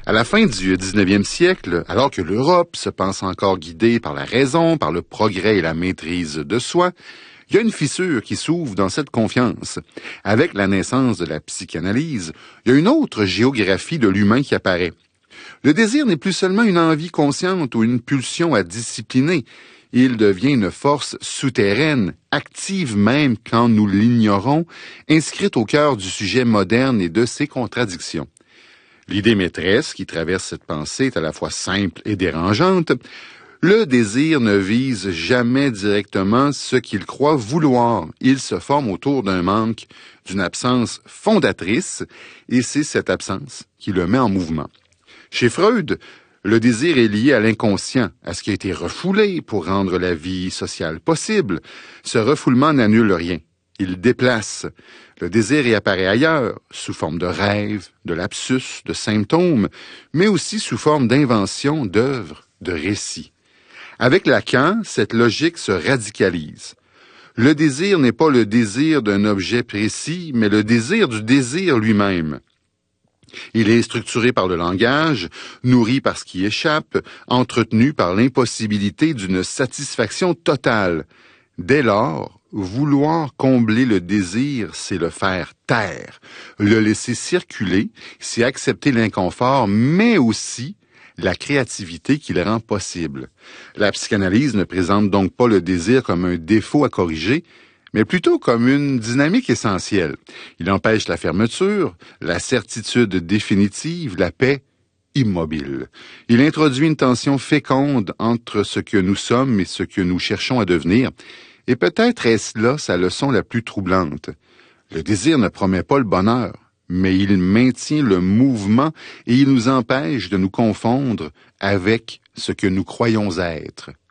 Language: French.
À la fin du 19e siècle, alors que l'Europe se pense encore guidée par la raison, par le progrès et la maîtrise de soi, il y a une fissure qui s'ouvre dans cette confiance. Avec la naissance de la psychanalyse, il y a une autre géographie de l'humain qui apparaît. Le désir n'est plus seulement une envie consciente ou une pulsion à discipliner. Il devient une force souterraine, active même quand nous l'ignorons, inscrite au cœur du sujet moderne et de ses contradictions. L'idée maîtresse qui traverse cette pensée est à la fois simple et dérangeante. Le désir ne vise jamais directement ce qu'il croit vouloir. Il se forme autour d'un manque, d'une absence fondatrice, et c'est cette absence qui le met en mouvement. Chez Freud, le désir est lié à l'inconscient, à ce qui a été refoulé pour rendre la vie sociale possible. Ce refoulement n'annule rien. Il déplace. Le désir réapparaît ailleurs, sous forme de rêves, de lapsus, de symptômes, mais aussi sous forme d'inventions, d'œuvres, de récits. Avec Lacan, cette logique se radicalise. Le désir n'est pas le désir d'un objet précis, mais le désir du désir lui-même. Il est structuré par le langage, nourri par ce qui échappe, entretenu par l'impossibilité d'une satisfaction totale. Dès lors, vouloir combler le désir, c'est le faire taire. Le laisser circuler, c'est accepter l'inconfort, mais aussi la créativité qui le rend possible. La psychanalyse ne présente donc pas le désir comme un défaut à corriger, mais plutôt comme une dynamique essentielle. Il empêche la fermeture, la certitude définitive, la paix immobile. Il introduit une tension féconde entre ce que nous sommes et ce que nous cherchons à devenir, et peut-être est-ce là sa leçon la plus troublante. Le désir ne promet pas le bonheur, mais il maintient le mouvement et il nous empêche de nous confondre avec ce que nous croyons être.